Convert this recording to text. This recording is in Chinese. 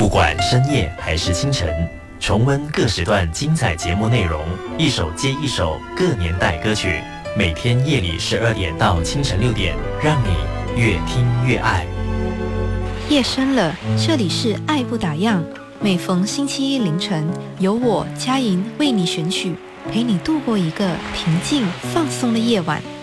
管深夜还是清晨，重温各时段精彩节目内容，一首接一首各年代歌曲，每天夜里12点到清晨6点，让你越听越爱。 夜深了，这里是爱不打烊，每逢星期一凌晨，由我佳莹为你选曲，陪你度过一个平静放松的夜晚。